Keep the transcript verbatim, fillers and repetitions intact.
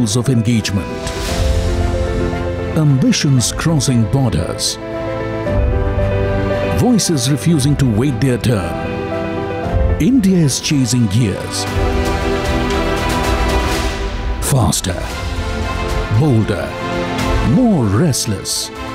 rules of engagement. Ambitions crossing borders. Voices refusing to wait their turn. India is chasing gears. Faster, bolder, more restless.